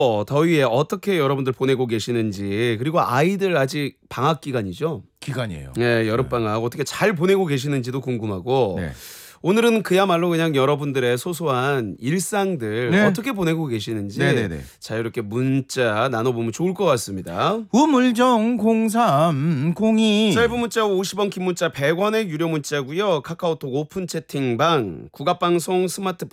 더위에 어떻게 여러분들 보내고 계시는지, 그리고 아이들 아직 방학 기간이죠. 기간이에요. 네, 여름방학 어떻게 잘 보내고 계시는지도 궁금하고, 네. 오늘은 그야말로 그냥 여러분들의 소소한 일상들 네. 어떻게 보내고 계시는지 네네네. 자유롭게 문자 나눠보면 좋을 것 같습니다. 우물정 0302 짧은 문자 50원, 긴 문자 100원의 유료 문자고요. 카카오톡 오픈 채팅방, 국악방송 스마트